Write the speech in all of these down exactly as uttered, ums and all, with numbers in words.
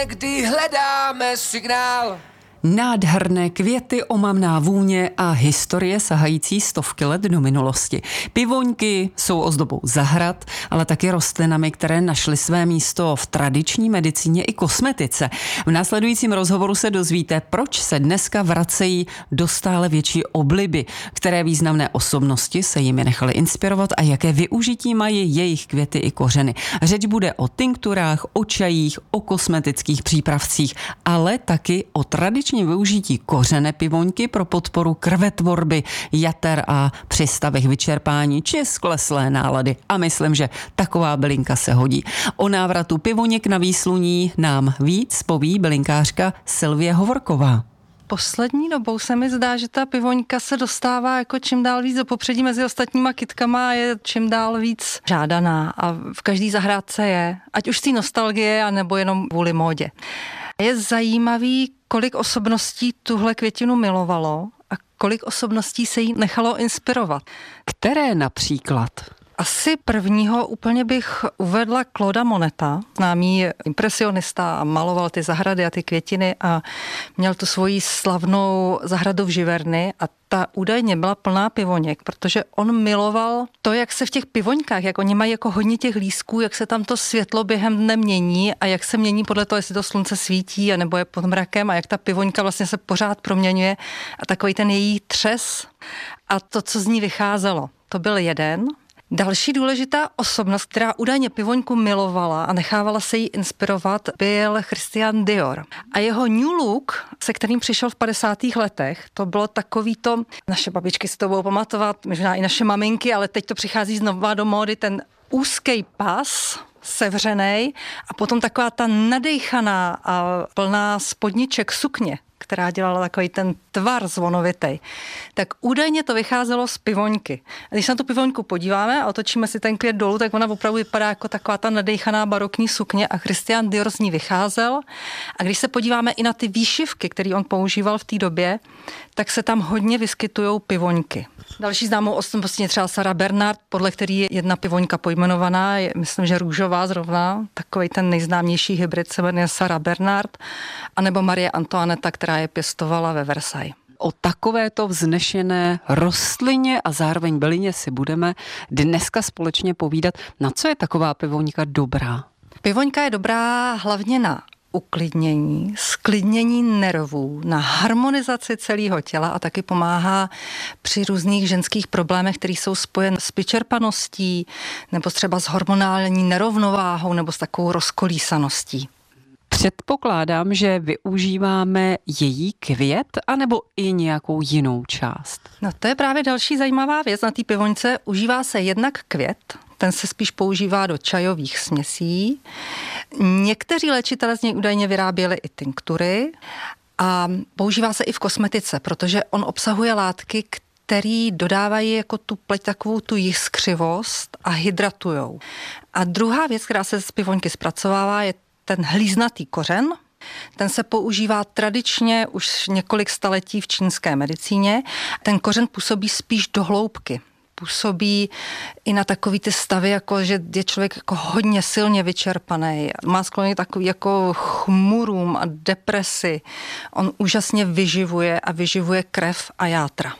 Kdy hledáme signál. Nádherné květy, omamná vůně a historie sahající stovky let do minulosti. Pivoňky jsou ozdobou zahrad, ale taky rostlinami, které našly své místo v tradiční medicíně i kosmetice. V následujícím rozhovoru se dozvíte, proč se dneska vracejí do stále větší obliby, které významné osobnosti se jimi nechaly inspirovat a jaké využití mají jejich květy i kořeny. Řeč bude o tinkturách, o čajích, o kosmetických přípravcích, ale taky o tradičním využití kořene pivoňky pro podporu krvetvorby, jater a při stavech vyčerpání či skleslé nálady. A myslím, že taková bylinka se hodí. O návratu pivoněk na výsluní nám víc poví bylinkářka Sylvie Hovorková. Poslední dobou se mi zdá, že ta pivoňka se dostává jako čím dál víc do popředí mezi ostatníma kytkama a je čím dál víc žádaná a v každý zahrádce je, ať už z té nostalgie, anebo jenom kvůli módě. Je zajímavý, kolik osobností tuhle květinu milovalo a kolik osobností se jí nechalo inspirovat. Které například? Asi prvního úplně bych uvedla Clauda Moneta, známý impresionista a maloval ty zahrady a ty květiny a měl tu svoji slavnou zahradu v Giverny a ta údajně byla plná pivoněk, protože on miloval to, jak se v těch pivoňkách, jak oni mají jako hodně těch lístků, jak se tam to světlo během dne mění a jak se mění podle toho, jestli to slunce svítí a nebo je pod mrakem a jak ta pivoňka vlastně se pořád proměňuje a takový ten její třes a to, co z ní vycházelo. To byl jeden. Další důležitá osobnost, která údajně pivoňku milovala a nechávala se jí inspirovat, byl Christian Dior. A jeho new look, se kterým přišel v padesátých letech, to bylo takový to, naše babičky si to budou pamatovat, možná i naše maminky, ale teď to přichází znova do módy, ten úzký pas, sevřenej a potom taková ta nadejchaná a plná spodniček sukně, která dělala takový ten tvar zvonovitej, tak údajně to vycházelo z pivoňky. A když se na tu pivoňku podíváme a otočíme si ten květ dolů, tak ona opravdu vypadá jako taková ta nadejchaná barokní sukně a Christian Dior z ní vycházel. A když se podíváme i na ty výšivky, které on používal v té době, tak se tam hodně vyskytujou pivoňky. Další známou osobností je třeba Sarah Bernhardt, podle který je jedna pivoňka pojmenovaná, je, myslím, že růžová zrovna, takový ten nejznámější hybrid se jmenuje Sarah Bernhardt, anebo Marie Antoinetta, která je pěstovala ve Versailles. O takovéto vznešené rostlině a zároveň bylině si budeme dneska společně povídat. Na co je taková pivoňka dobrá? Pivoňka je dobrá hlavně na uklidnění, sklidnění nervů, na harmonizaci celého těla a taky pomáhá při různých ženských problémech, které jsou spojen s vyčerpaností nebo třeba s hormonální nerovnováhou nebo s takovou rozkolísaností. Předpokládám, že využíváme její květ anebo i nějakou jinou část. No to je právě další zajímavá věc na té pivoňce. Užívá se jednak květ, ten se spíš používá do čajových směsí. Někteří léčitelé z něj údajně vyráběli i tinktury a používá se i v kosmetice, protože on obsahuje látky, který dodávají jako tu pleť takovou tu jiskřivost a hydratujou. A druhá věc, která se z pivoňky zpracovává, je ten hlíznatý kořen. Ten se používá tradičně už několik staletí v čínské medicíně. Ten kořen působí spíš do hloubky. Působí i na takový ty stavy, jako že je člověk jako hodně silně vyčerpaný. Má sklony takový jako chmurům a depresi. On úžasně vyživuje a vyživuje krev a játra.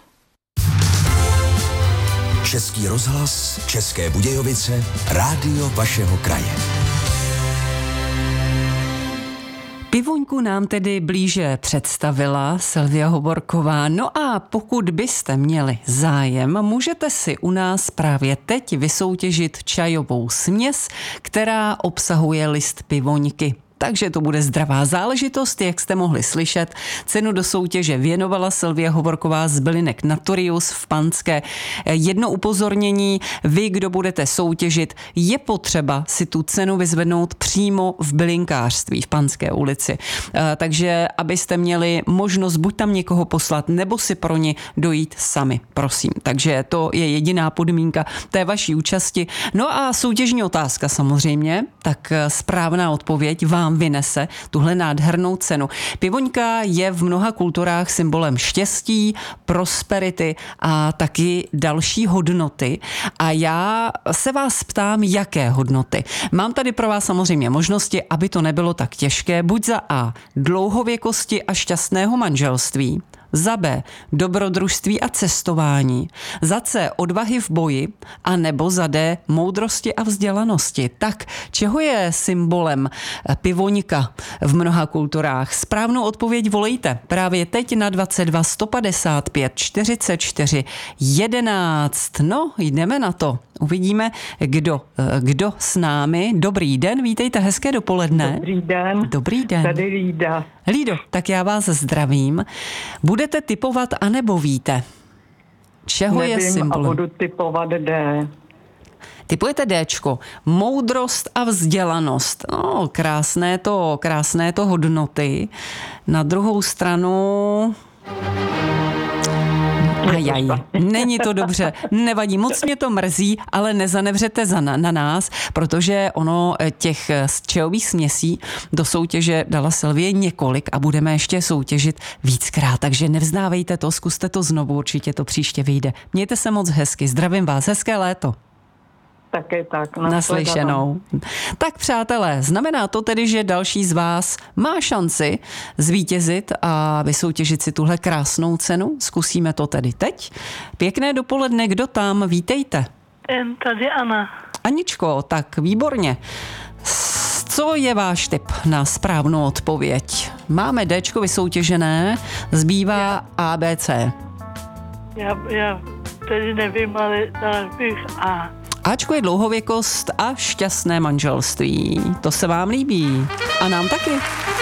Český rozhlas, České Budějovice, rádio vašeho kraje. Pivoňku nám tedy blíže představila Sylvie Hovorková. No a pokud byste měli zájem, můžete si u nás právě teď vysoutěžit čajovou směs, která obsahuje list pivoňky. Takže to bude zdravá záležitost, jak jste mohli slyšet. Cenu do soutěže věnovala Sylvie Hovorková z bylinek Naturius v Panské. Jedno upozornění, vy, kdo budete soutěžit, je potřeba si tu cenu vyzvednout přímo v bylinkářství v Panské ulici. Takže abyste měli možnost buď tam někoho poslat, nebo si pro ně dojít sami, prosím. Takže to je jediná podmínka té vaší účasti. No a soutěžní otázka samozřejmě, tak správná odpověď vám vám vynese tuhle nádhernou cenu. Pivoňka je v mnoha kulturách symbolem štěstí, prosperity a taky další hodnoty. A já se vás ptám, jaké hodnoty. Mám tady pro vás samozřejmě možnosti, aby to nebylo tak těžké. Buď za A dlouhověkosti a šťastného manželství, za B dobrodružství a cestování, za C odvahy v boji a nebo za D moudrosti a vzdělanosti. Tak čeho je symbolem pivoňka v mnoha kulturách? Správnou odpověď volejte právě teď na dvacet dva sto padesát pět čtyřicet čtyři jedenáct. No, jdeme na to. Uvidíme, kdo, kdo s námi. Dobrý den, vítejte, hezké dopoledne. Dobrý den. Dobrý den. Tady Lída. Lído, tak já vás zdravím. Budete tipovat, anebo víte? Čeho Nevím je symbolem? a budu tipovat D. Tipujete Déčko. Moudrost a vzdělanost. No, krásné to, krásné to hodnoty. Na druhou stranu... Ajaj, není to dobře, nevadí, moc mě to mrzí, ale nezanevřete za na, na nás, protože ono těch čajových směsí do soutěže dala Sylvie několik a budeme ještě soutěžit víckrát, takže nevzdávejte to, zkuste to znovu, určitě to příště vyjde. Mějte se moc hezky, zdravím vás, hezké léto. Také tak. Naslyšenou. Tak přátelé, znamená to tedy, že další z vás má šanci zvítězit a vysoutěžit si tuhle krásnou cenu. Zkusíme to tedy teď. Pěkné dopoledne, kdo tam? Vítejte. Jen tady Anna. Aničko, tak výborně. Co je váš tip na správnou odpověď? Máme Dčko vysoutěžené, zbývá A, B, C. Já, já tedy nevím, ale dala bych A. Ačko je dlouhověkost a šťastné manželství. To se vám líbí. A nám taky.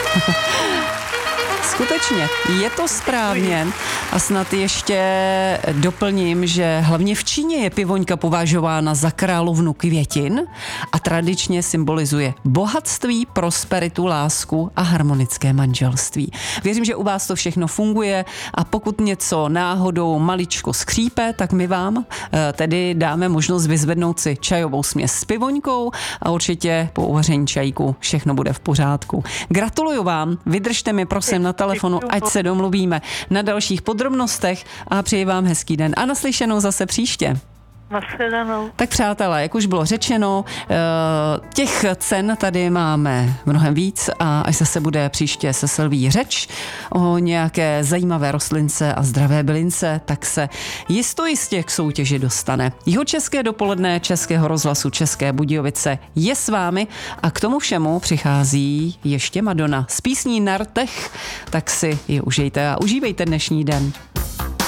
Skutečně, je to správně. A snad ještě doplním, že hlavně v Číně je pivoňka považována za královnu květin a tradičně symbolizuje bohatství, prosperitu, lásku a harmonické manželství. Věřím, že u vás to všechno funguje a pokud něco náhodou maličko skřípe, tak my vám tedy dáme možnost vyzvednout si čajovou směs s pivoňkou a určitě po uvaření čajíku všechno bude v pořádku. Gratuluju vám, vydržte mi prosím na telefonu, ať se domluvíme na dalších podrobnostech a přeji vám hezký den a naslyšenou zase příště. Nashledanou. Tak přátelé, jak už bylo řečeno, těch cen tady máme mnohem víc a až zase bude příště se Sylví řeč o nějaké zajímavé rostlince a zdravé bylince, tak se jisto jistě k soutěži dostane. Jihočeské dopoledne Českého rozhlasu České Budějovice je s vámi a k tomu všemu přichází ještě Madonna s písní Na rtech, tak si ji užijte a užívejte dnešní den.